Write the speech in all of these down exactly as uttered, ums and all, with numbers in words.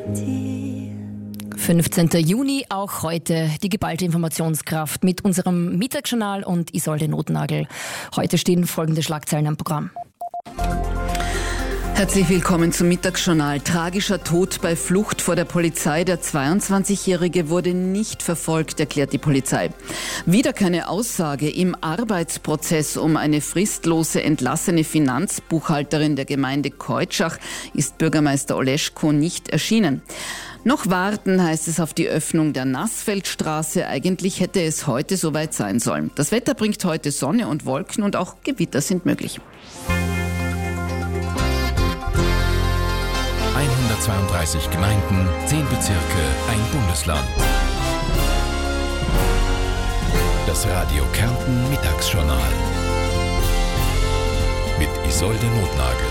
fünfzehnten Juni, auch heute die geballte Informationskraft mit unserem Mittagsjournal und Isolde Notnagel. Heute stehen folgende Schlagzeilen am Programm. Herzlich willkommen zum Mittagsjournal. Tragischer Tod bei Flucht vor der Polizei. Der zweiundzwanzigjährige wurde nicht verfolgt, erklärt die Polizei. Wieder keine Aussage im Arbeitsprozess um eine fristlose entlassene Finanzbuchhalterin der Gemeinde Keutschach ist Bürgermeister Oleschko nicht erschienen. Noch warten heißt es auf die Öffnung der Nassfeldstraße. Eigentlich hätte es heute soweit sein sollen. Das Wetter bringt heute Sonne und Wolken und auch Gewitter sind möglich. hundertzweiunddreißig Gemeinden, zehn Bezirke, ein Bundesland. Das Radio Kärnten Mittagsjournal mit Isolde Notnagel.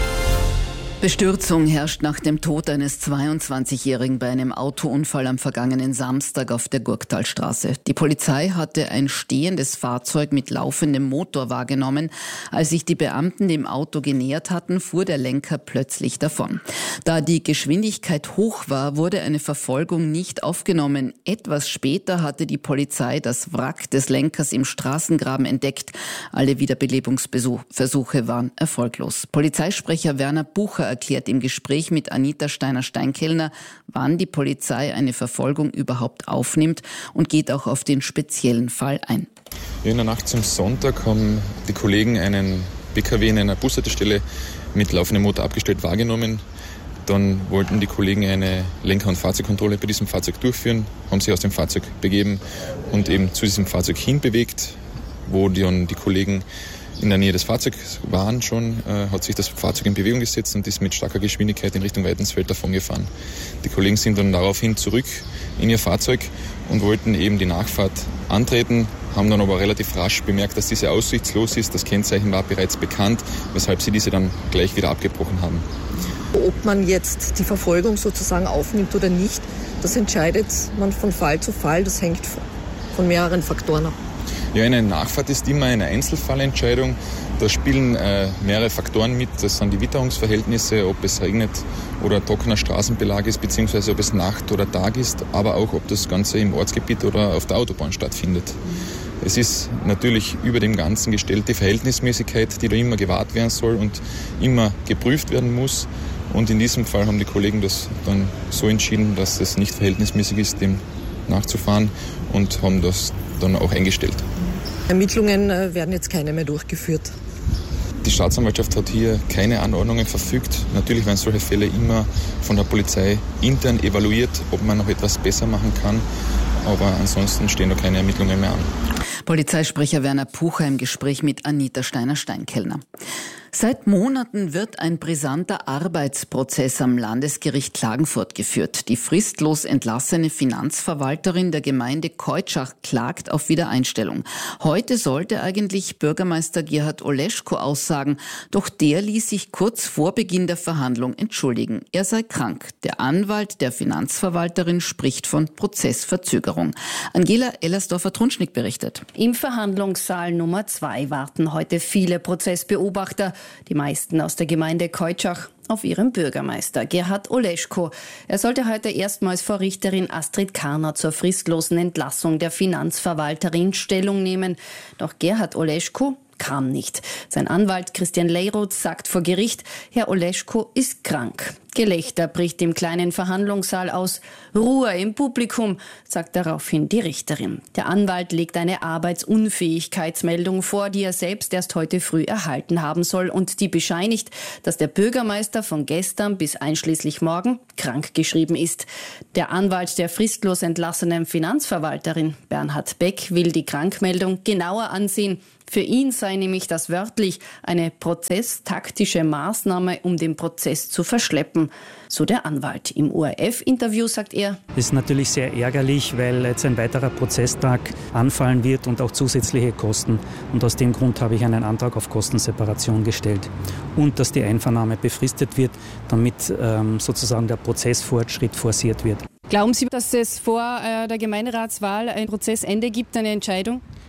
Bestürzung herrscht nach dem Tod eines zweiundzwanzigjährigen bei einem Autounfall am vergangenen Samstag auf der Gurktalstraße. Die Polizei hatte ein stehendes Fahrzeug mit laufendem Motor wahrgenommen. Als sich die Beamten dem Auto genähert hatten, fuhr der Lenker plötzlich davon. Da die Geschwindigkeit hoch war, wurde eine Verfolgung nicht aufgenommen. Etwas später hatte die Polizei das Wrack des Lenkers im Straßengraben entdeckt. Alle Wiederbelebungsversuche waren erfolglos. Polizeisprecher Werner Bucher erklärt im Gespräch mit Anita Steiner-Steinkellner, wann die Polizei eine Verfolgung überhaupt aufnimmt und geht auch auf den speziellen Fall ein. In der Nacht zum Sonntag haben die Kollegen einen B K W in einer Bushaltestelle mit laufendem Motor abgestellt wahrgenommen. Dann wollten die Kollegen eine Lenker- und Fahrzeugkontrolle bei diesem Fahrzeug durchführen, haben sich aus dem Fahrzeug begeben und eben zu diesem Fahrzeug hinbewegt, wo dann die Kollegen in der Nähe des Fahrzeugs waren schon, äh, hat sich das Fahrzeug in Bewegung gesetzt und ist mit starker Geschwindigkeit in Richtung Weidensfeld davongefahren. Die Kollegen sind dann daraufhin zurück in ihr Fahrzeug und wollten eben die Nachfahrt antreten, haben dann aber relativ rasch bemerkt, dass diese aussichtslos ist. Das Kennzeichen war bereits bekannt, weshalb sie diese dann gleich wieder abgebrochen haben. Ob man jetzt die Verfolgung sozusagen aufnimmt oder nicht, das entscheidet man von Fall zu Fall. Das hängt von mehreren Faktoren ab. Ja, eine Nachfahrt ist immer eine Einzelfallentscheidung. Da spielen äh, mehrere Faktoren mit. Das sind die Witterungsverhältnisse, ob es regnet oder trockener Straßenbelag ist, beziehungsweise ob es Nacht oder Tag ist, aber auch, ob das Ganze im Ortsgebiet oder auf der Autobahn stattfindet. Es ist natürlich über dem Ganzen gestellt die Verhältnismäßigkeit, die da immer gewahrt werden soll und immer geprüft werden muss. Und in diesem Fall haben die Kollegen das dann so entschieden, dass es nicht verhältnismäßig ist, dem nachzufahren und haben das dann auch eingestellt. Ermittlungen werden jetzt keine mehr durchgeführt. Die Staatsanwaltschaft hat hier keine Anordnungen verfügt. Natürlich werden solche Fälle immer von der Polizei intern evaluiert, ob man noch etwas besser machen kann. Aber ansonsten stehen da keine Ermittlungen mehr an. Polizeisprecher Werner Bucher im Gespräch mit Anita Steiner-Steinkellner. Seit Monaten wird ein brisanter Arbeitsprozess am Landesgericht Klagenfurt geführt. Die fristlos entlassene Finanzverwalterin der Gemeinde Keutschach klagt auf Wiedereinstellung. Heute sollte eigentlich Bürgermeister Gerhard Oleschko aussagen, doch der ließ sich kurz vor Beginn der Verhandlung entschuldigen. Er sei krank. Der Anwalt der Finanzverwalterin spricht von Prozessverzögerung. Angela Ellersdorfer-Trunschnick berichtet. Im Verhandlungssaal Nummer zwei warten heute viele Prozessbeobachter, die meisten aus der Gemeinde Keutschach, auf ihren Bürgermeister Gerhard Oleschko. Er sollte heute erstmals vor Richterin Astrid Karner zur fristlosen Entlassung der Finanzverwalterin Stellung nehmen. Doch Gerhard Oleschko kam nicht. Sein Anwalt Christian Leiroth sagt vor Gericht, Herr Oleschko ist krank. Gelächter bricht im kleinen Verhandlungssaal aus. Ruhe im Publikum, sagt daraufhin die Richterin. Der Anwalt legt eine Arbeitsunfähigkeitsmeldung vor, die er selbst erst heute früh erhalten haben soll und die bescheinigt, dass der Bürgermeister von gestern bis einschließlich morgen krankgeschrieben ist. Der Anwalt der fristlos entlassenen Finanzverwalterin Bernhard Beck will die Krankmeldung genauer ansehen. Für ihn sei nämlich das wörtlich eine prozesstaktische Maßnahme, um den Prozess zu verschleppen. So der Anwalt. Im O R F-Interview sagt er: Das ist natürlich sehr ärgerlich, weil jetzt ein weiterer Prozesstag anfallen wird und auch zusätzliche Kosten. Und aus dem Grund habe ich einen Antrag auf Kostenseparation gestellt. Und dass die Einvernahme befristet wird, damit ähm, sozusagen der Prozessfortschritt forciert wird. Glauben Sie, dass es vor äh, der Gemeinderatswahl ein Prozessende gibt, eine Entscheidung?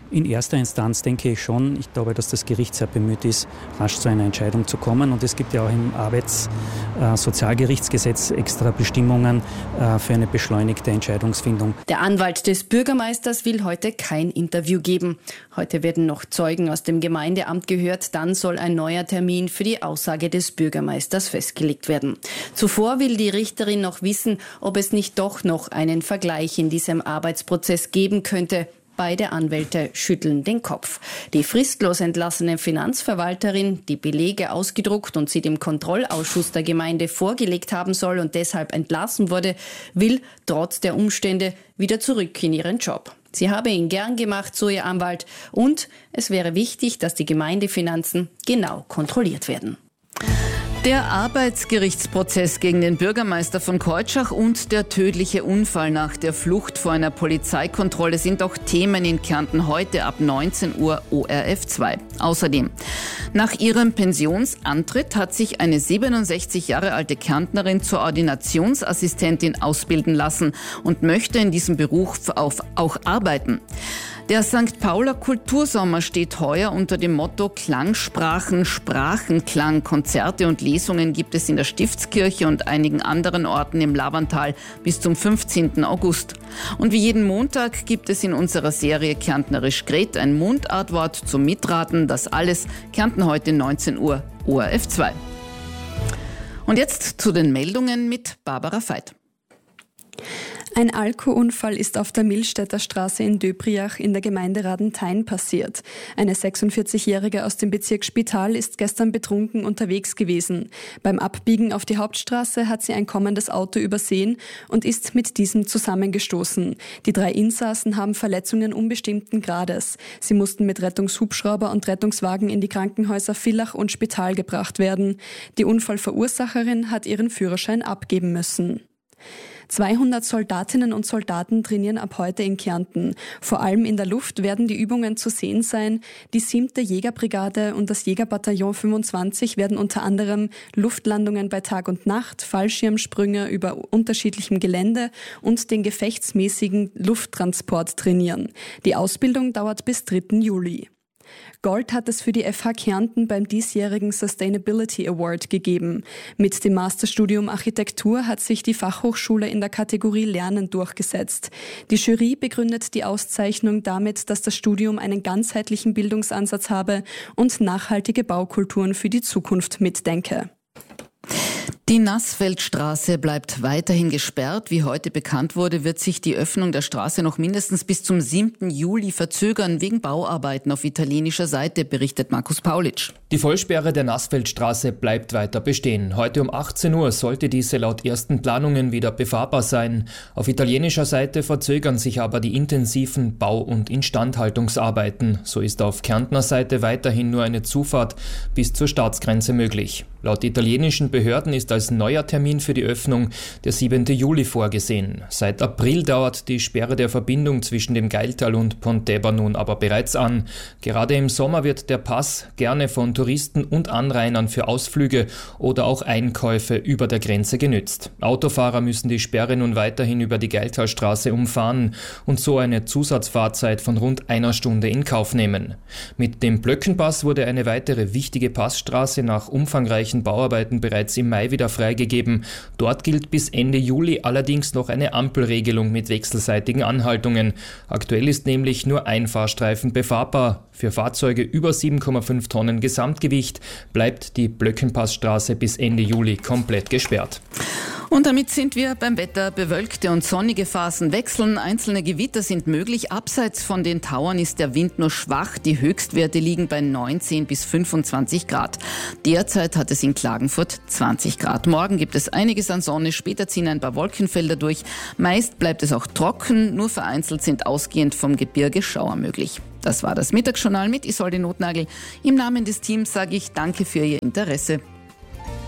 In erster Instanz denke ich schon. Ich glaube, dass das Gericht sehr bemüht ist, rasch zu einer Entscheidung zu kommen. Und es gibt ja auch im Arbeitssozialgerichtsgesetz extra Bestimmungen für eine beschleunigte Entscheidungsfindung. Der Anwalt des Bürgermeisters will heute kein Interview geben. Heute werden noch Zeugen aus dem Gemeindeamt gehört. Dann soll ein neuer Termin für die Aussage des Bürgermeisters festgelegt werden. Zuvor will die Richterin noch wissen, ob es nicht doch noch einen Vergleich in diesem Arbeitsprozess geben könnte. Beide Anwälte schütteln den Kopf. Die fristlos entlassene Finanzverwalterin, die Belege ausgedruckt und sie dem Kontrollausschuss der Gemeinde vorgelegt haben soll und deshalb entlassen wurde, will trotz der Umstände wieder zurück in ihren Job. Sie habe ihn gern gemacht, so ihr Anwalt, und es wäre wichtig, dass die Gemeindefinanzen genau kontrolliert werden. Der Arbeitsgerichtsprozess gegen den Bürgermeister von Keutschach und der tödliche Unfall nach der Flucht vor einer Polizeikontrolle sind auch Themen in Kärnten heute ab neunzehn Uhr O R F zwei. Außerdem, nach ihrem Pensionsantritt hat sich eine siebenundsechzig Jahre alte Kärntnerin zur Ordinationsassistentin ausbilden lassen und möchte in diesem Beruf auch arbeiten. Der Sankt Pauler Kultursommer steht heuer unter dem Motto Klangsprachen, Sprachenklang. Konzerte und Lesungen gibt es in der Stiftskirche und einigen anderen Orten im Lavantal bis zum fünfzehnten August. Und wie jeden Montag gibt es in unserer Serie Kärntnerisch Gret ein Mundartwort zum Mitraten. Das alles Kärnten heute neunzehn Uhr O R F zwei. Und jetzt zu den Meldungen mit Barbara Veit. Ein Alkoholunfall ist auf der Millstätter Straße in Döbriach in der Gemeinde Radenthein passiert. Eine sechsundvierzigjährige aus dem Bezirk Spital ist gestern betrunken unterwegs gewesen. Beim Abbiegen auf die Hauptstraße hat sie ein kommendes Auto übersehen und ist mit diesem zusammengestoßen. Die drei Insassen haben Verletzungen unbestimmten Grades. Sie mussten mit Rettungshubschrauber und Rettungswagen in die Krankenhäuser Villach und Spital gebracht werden. Die Unfallverursacherin hat ihren Führerschein abgeben müssen. zweihundert Soldatinnen und Soldaten trainieren ab heute in Kärnten. Vor allem in der Luft werden die Übungen zu sehen sein. Die siebte Jägerbrigade und das Jägerbataillon fünfundzwanzig werden unter anderem Luftlandungen bei Tag und Nacht, Fallschirmsprünge über unterschiedlichem Gelände und den gefechtsmäßigen Lufttransport trainieren. Die Ausbildung dauert bis dritten Juli. Gold hat es für die F H Kärnten beim diesjährigen Sustainability Award gegeben. Mit dem Masterstudium Architektur hat sich die Fachhochschule in der Kategorie Lernen durchgesetzt. Die Jury begründet die Auszeichnung damit, dass das Studium einen ganzheitlichen Bildungsansatz habe und nachhaltige Baukulturen für die Zukunft mitdenke. Die Nassfeldstraße bleibt weiterhin gesperrt. Wie heute bekannt wurde, wird sich die Öffnung der Straße noch mindestens bis zum siebten Juli verzögern, wegen Bauarbeiten auf italienischer Seite, berichtet Markus Paulitsch. Die Vollsperre der Nassfeldstraße bleibt weiter bestehen. Heute um achtzehn Uhr sollte diese laut ersten Planungen wieder befahrbar sein. Auf italienischer Seite verzögern sich aber die intensiven Bau- und Instandhaltungsarbeiten. So ist auf Kärntner Seite weiterhin nur eine Zufahrt bis zur Staatsgrenze möglich. Laut italienischen Behörden ist als neuer Termin für die Öffnung der siebten Juli vorgesehen. Seit April dauert die Sperre der Verbindung zwischen dem Gailtal und Pontebba nun aber bereits an. Gerade im Sommer wird der Pass gerne von Touristen und Anrainern für Ausflüge oder auch Einkäufe über der Grenze genützt. Autofahrer müssen die Sperre nun weiterhin über die Gailtalstraße umfahren und so eine Zusatzfahrzeit von rund einer Stunde in Kauf nehmen. Mit dem Blöckenpass wurde eine weitere wichtige Passstraße nach umfangreichen Bauarbeiten bereits im Mai wieder freigegeben. Dort gilt bis Ende Juli allerdings noch eine Ampelregelung mit wechselseitigen Anhaltungen. Aktuell ist nämlich nur ein Fahrstreifen befahrbar. Für Fahrzeuge über sieben Komma fünf Tonnen Gesamtgewicht bleibt die Blöckenpassstraße bis Ende Juli komplett gesperrt. Und damit sind wir beim Wetter. Bewölkte und sonnige Phasen wechseln. Einzelne Gewitter sind möglich. Abseits von den Tauern ist der Wind nur schwach. Die Höchstwerte liegen bei neunzehn bis fünfundzwanzig Grad. Derzeit hat es in Klagenfurt zwanzig Grad. Morgen gibt es einiges an Sonne. Später ziehen ein paar Wolkenfelder durch. Meist bleibt es auch trocken. Nur vereinzelt sind ausgehend vom Gebirge Schauer möglich. Das war das Mittagsjournal mit Isolde Notnagel. Im Namen des Teams sage ich Danke für Ihr Interesse.